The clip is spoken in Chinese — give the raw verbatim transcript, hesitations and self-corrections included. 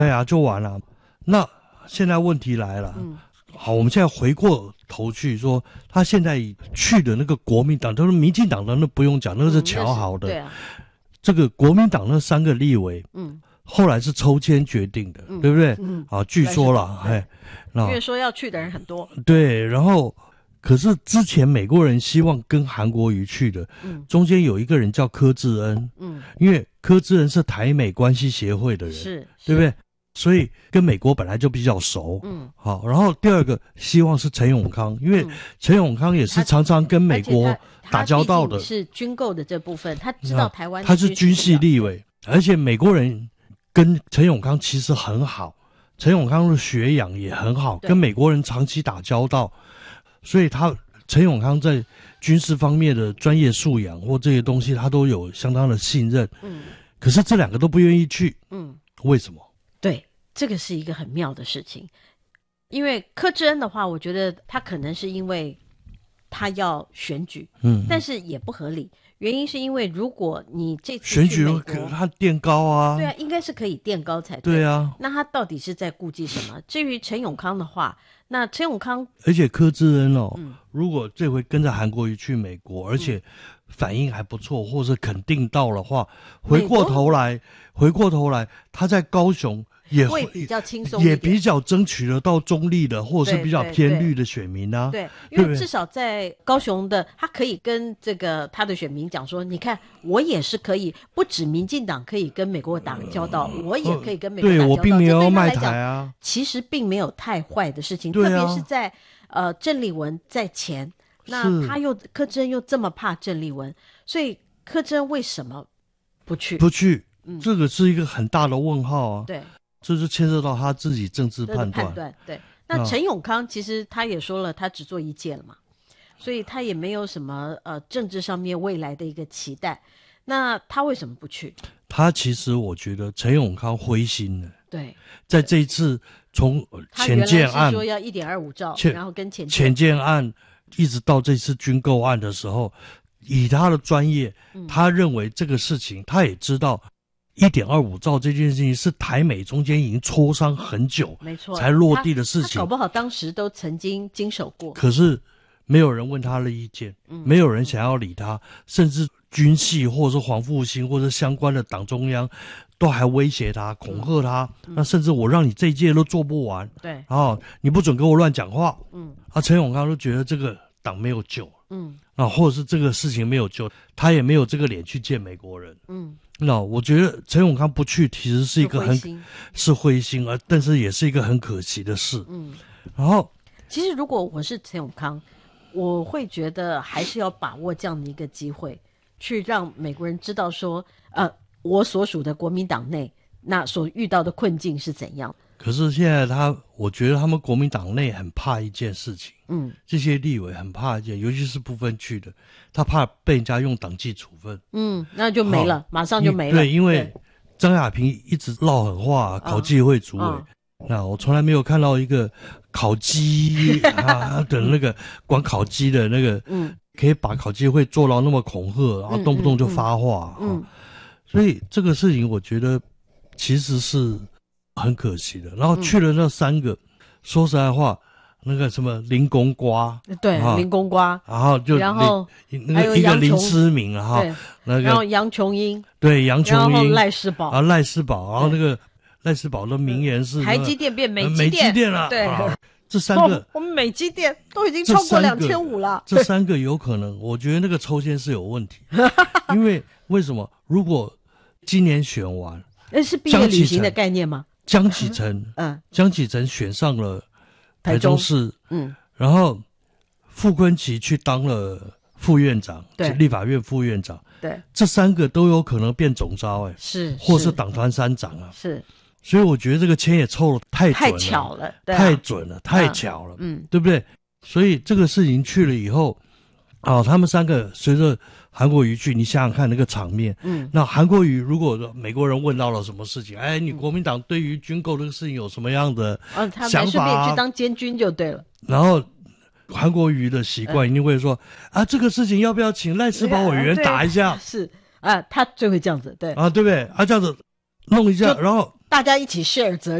对啊，就完了。那现在问题来了，嗯，好，我们现在回过头去说，他现在去的那个国民党，就是民进党的那不用讲，那个是瞧好的，嗯、 对啊。 这个国民党那三个立委，嗯，后来是抽签决定的，嗯、对不对？嗯，啊，据说了，哎， 因为说要去的人很多， 对，然后。可是之前美国人希望跟韩国瑜去的，嗯，中间有一个人叫柯志恩，嗯，因为柯志恩是台美关系协会的人， 是， 对不对？所以跟美国本来就比较熟，嗯，好。然后第二个希望是陈永康，因为陈永康也是常常跟美国打交道的， 是军购的这部分，他知道台湾的他是军系立委，而且美国人跟陈永康其实很好，陈永康的学养也很好，跟美国人长期打交道。所以他陈永康在军事方面的专业素养或这些东西，他都有相当的信任。嗯，可是这两个都不愿意去。嗯，为什么？ 对，这个是一个很妙的事情。因为柯志恩的话，我觉得他可能是因为他要选举，嗯，但是也不合理。原因是因为如果你这次选举他垫高啊， 对啊，应该是可以垫高才对。对啊， 那他到底是在顾忌什么？至于陈永康的话。那陈永康， 而且柯志恩哦、嗯，如果这回跟着韩国瑜去美国，而且反应还不错，或是肯定到的话，回过头来，回过头来，他在高雄也会比较轻松， 也比较争取得到中立的，或是比较偏绿的选民啊。 对，因为至少在高雄的，他可以跟这个他的选民讲说，你看，我也是可以，不止民进党可以跟美国打交道，呃、我也可以跟美国打交道。 对，我并没有卖台啊， 其实并没有太坏的事情，特别是在呃郑丽文在前，那他又柯志恩又这么怕郑丽文，所以柯志恩为什么不去？ 不去，嗯、这个是一个很大的问号啊。 对。 这就牵涉到他自己政治判断。 判断对，那陈永康其实他也说了，他只做一届了嘛，所以他也没有什么呃政治上面未来的一个期待。那他为什么不去？ 他其实我觉得陈永康灰心了。 对， 在这一次从潜舰案， 他原来是说要 一点二五兆，然后跟潜潜舰案一直到这次军购案的时候，以他的专业，嗯、他认为这个事情他也知道。一点二五兆这件事情是台美中间已经磋商很久， 没错， 才落地的事情。 他搞不好当时都曾经经手过， 可是没有人问他的意见，嗯、没有人想要理他，甚至军系或者是黄复兴或者相关的党中央都还威胁他、恐吓他。嗯、那甚至我让你这一届都做不完， 对， 然后你不准跟我乱讲话。嗯，啊，陈永康都觉得这个党没有救，嗯，啊，或者是这个事情没有救，他也没有这个脸去见美国人，嗯。那我觉得陈永康不去，其实是一个很是灰心，而但是也是一个很可惜的事。嗯，然后其实如果我是陈永康，我会觉得还是要把握这样的一个机会，去让美国人知道说，呃，我所属的国民党内那所遇到的困境是怎样。 可是现在他，我觉得他们国民党内很怕一件事情，嗯，这些立委很怕一件，尤其是不分区的，他怕被人家用党纪处分， 嗯，那就没了，马上就没了。 对，因为张亚平一直唠狠话，考纪会主委，哦哦、那我从来没有看到一个考纪啊的那个管考纪的那个，嗯，可以把考纪会做到那么恐吓，然后动不动就发话，嗯，嗯嗯所以这个事情我觉得其实是。很可惜的，然后去了那三个，嗯、说实在话，那个什么林公瓜， 对，林公瓜， 然后就然后那个一个林思明啊，哈，那个然后杨琼英， 对，杨琼英， 然后赖世宝啊，赖世宝，然后那个赖世宝的名言是台积电变美积电，美积电了， 对， 啊、这三个、 哦、我们美积电都已经超过两千五了， 这三个有可能，我觉得那个抽签是有问题，因为为什么？如果今年选完， 那是毕业旅行的概念吗？ 江启臣，嗯，江启臣选上了台中市，嗯，然后傅昆萁去当了副院长，对，立法院副院长， 对， 这三个都有可能变总召，哎， 是， 或是党团三长啊， 是， 所以我觉得这个签也凑得太准了， 太巧了，对啊、 太准了，太巧了，嗯，对不对？所以这个事情去了以后，啊，他们三个随着韩国瑜去，你想想看那个场面。嗯，那韩国瑜如果美国人问到了什么事情，哎，你国民党对于军购这个事情有什么样的想法、啊？嗯、他没顺便去当监军就对了。 然后韩国瑜的习惯一定会说、嗯、啊，这个事情要不要请赖世宝委员打一下？ 是啊，他最会这样子，对啊，对不对？啊，这样子弄一下，然后大家一起 share 责任。